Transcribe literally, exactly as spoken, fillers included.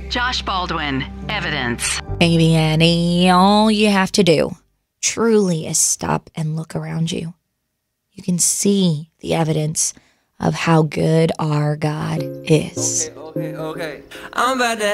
Josh Baldwin, Evidence. Baby Annie, all you have to do truly is stop and look around you. You can see the evidence of how good our God is. Okay, okay, okay. I'm about to